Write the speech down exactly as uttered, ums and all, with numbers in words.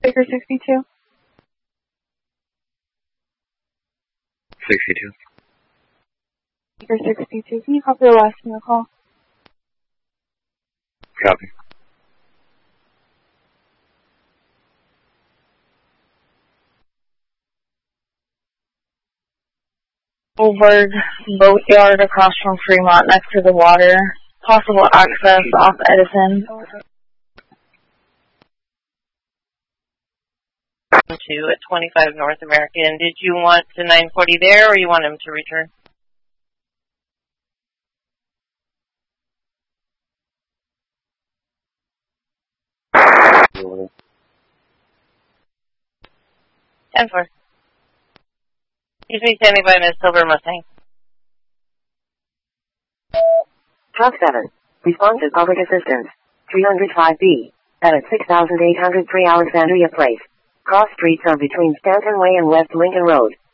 Baker sixty-two. sixty-two. Baker sixty-two, can you copy the last in the call? Copy. Over Boatyard across from Fremont next to the water. Possible access off Edison. To at twenty-five North American. Did you want to nine forty there, or you want him to return? ten four. He's me standing by in his silver Mustang. Truck seven. Respond to public assistance. three oh five B. At six thousand eight hundred three Alexandria Place. Cross streets are between Stanton Way and West Lincoln Road.